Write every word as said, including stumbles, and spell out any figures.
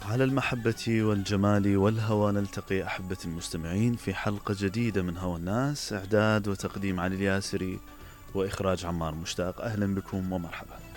على المحبة والجمال والهوى نلتقي أحبة المستمعين في حلقة جديدة من هوى الناس. إعداد وتقديم علي الياسري وإخراج عمار مشتاق. أهلا بكم ومرحبا.